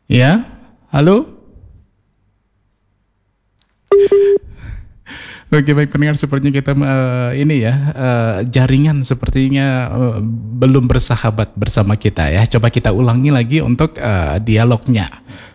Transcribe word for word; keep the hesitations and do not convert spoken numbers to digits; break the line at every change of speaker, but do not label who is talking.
Ya, halo? Oke, baik pendengar, sepertinya kita uh, ini ya uh, jaringan sepertinya uh, belum bersahabat bersama kita ya. Coba kita ulangi lagi untuk uh, dialognya.